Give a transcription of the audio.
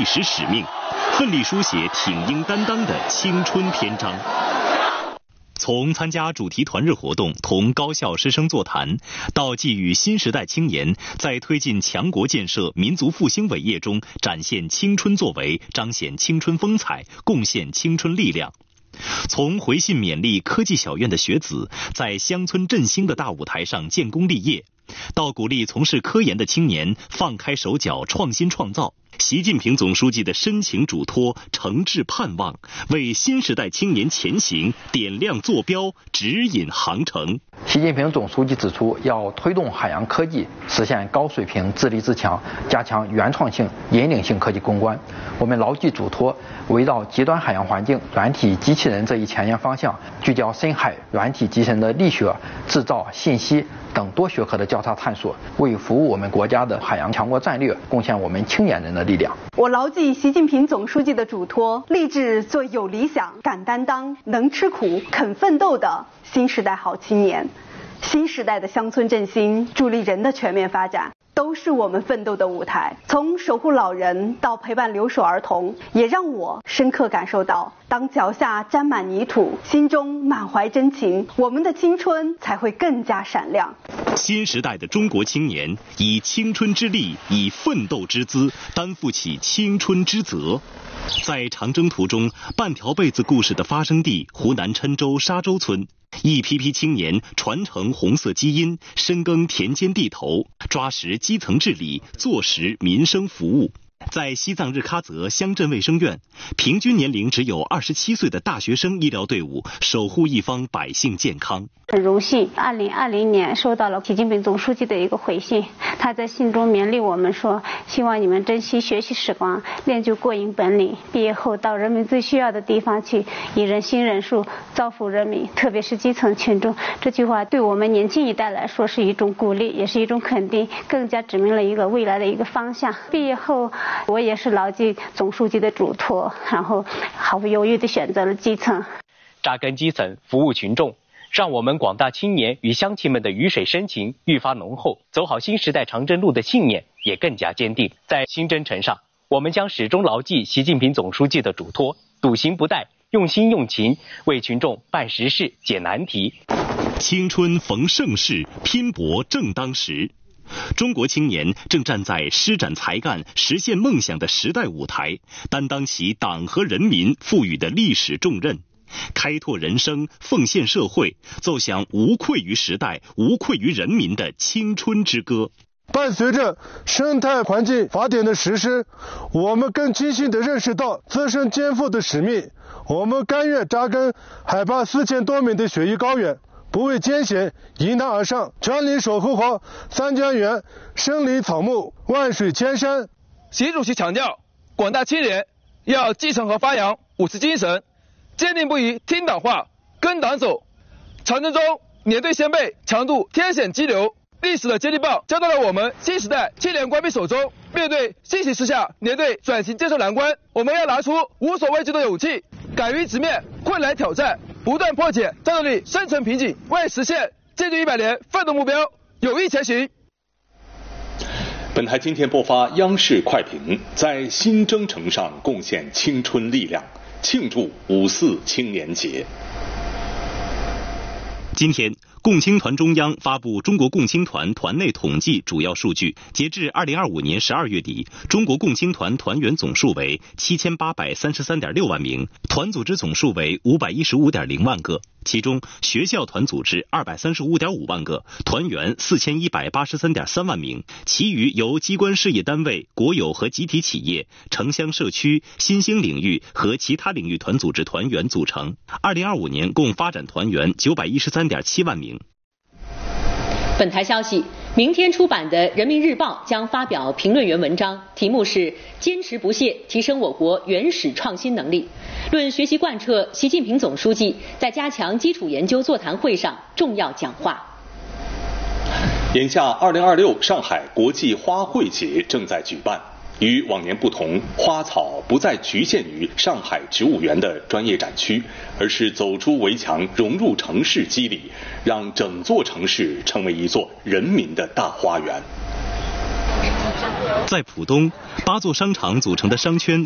史使命，奋力书写挺膺担当的青春篇章。从参加主题团日活动、同高校师生座谈，到寄予新时代青年在推进强国建设、民族复兴伟业中展现青春作为、彰显青春风采、贡献青春力量。从回信勉励科技小院的学子在乡村振兴的大舞台上建功立业，到鼓励从事科研的青年放开手脚创新创造，习近平总书记的深情嘱托、诚挚盼望，为新时代青年前行点亮坐标、指引航程。 习近平总书记指出，要推动海洋科技实现高水平自立自强，加强原创性、引领性科技攻关。我们牢记嘱托，围绕极端海洋环境、软体机器人这一前沿方向，聚焦深海软体集成的力学、制造、信息等多学科的交叉探索，为服务我们国家的海洋强国战略贡献我们青年人的力量。 我牢记习近平总书记的嘱托，立志做有理想、敢担当、能吃苦、肯奋斗的新时代好青年。新时代的乡村振兴、助力人的全面发展，都是我们奋斗的舞台。从守护老人到陪伴留守儿童，也让我深刻感受到，当脚下沾满泥土，心中满怀真情，我们的青春才会更加闪亮。 新时代的中国青年以青春之力，以奋斗之姿，担负起青春之责。在长征途中，半条被子故事的发生地湖南郴州沙洲村，一批批青年传承红色基因，深耕田间地头，抓实基层治理，做实民生服务。在西藏日喀则乡镇卫生院，平均年龄只有27岁的大学生医疗队伍守护一方百姓健康。 很荣幸，2020年收到了习近平总书记的一个回信，他在信中勉励我们说，希望你们珍惜学习时光，练就过硬本领，毕业后到人民最需要的地方去，以人心人术造福人民，特别是基层群众。这句话对我们年轻一代来说是一种鼓励，也是一种肯定，更加指明了一个未来的一个方向。毕业后我也是牢记总书记的嘱托，然后毫不犹豫地选择了基层。 扎根基层，服务群众，让我们广大青年与乡亲们的鱼水深情愈发浓厚，走好新时代长征路的信念也更加坚定。在新征程上，我们将始终牢记习近平总书记的嘱托，笃行不怠，用心用情，为群众办实事、解难题。 青春逢盛世，拼搏正当时。中国青年正站在施展才干、实现梦想的时代舞台，担当起党和人民赋予的历史重任，开拓人生，奉献社会，奏响无愧于时代、无愧于人民的青春之歌。 伴随着生态环境法典的实施，我们更清晰地认识到自身肩负的使命。我们甘愿扎根海拔4000多米的雪域高原，不畏艰险，迎难而上，全力守护好三江源、生灵草木、万水千山。 习主席强调，广大青年要继承和发扬五四精神，坚定不移听党话、跟党走。长征中，年队先辈强渡天险激流，历史的接力棒交到了我们新时代青年官兵手中。面对新形势下年队转型建设难关，我们要拿出无所畏惧的勇气，敢于直面困难挑战，不断破解战斗力生存瓶颈，为实现建军100年奋斗目标有益前行。 本台今天播发央视快评，在新征程上贡献青春力量，庆祝5·4青年节。 今天，共青团中央发布中国共青团团内统计主要数据，截至2025年12月底，中国共青团团员总数为7833.6万名，团组织总数为515.0万个，其中学校团组织235.5万个，团员4183.3万名，其余由机关事业单位、国有和集体企业、城乡社区、新兴领域和其他领域团组织团员组成。2025年共发展团员913.7万名。 本台消息，明天出版的《人民日报》将发表评论员文章，题目是“坚持不懈，提升我国原始创新能力”，论学习贯彻习近平总书记在加强基础研究座谈会上重要讲话。 眼下2026上海国际花卉节正在举办。与往年不同，花草不再局限于上海植物园的专业展区，而是走出围墙，融入城市肌理，让整座城市成为一座人民的大花园。 在浦东，8座商场组成的商圈